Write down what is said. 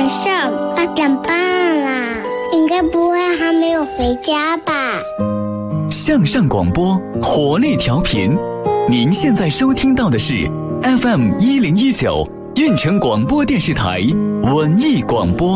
晚上8点半啦，应该不会还没有回家吧？ 向上广播，活力调频。您现在收听到的是 FM 1019运城广播电视台文艺广播。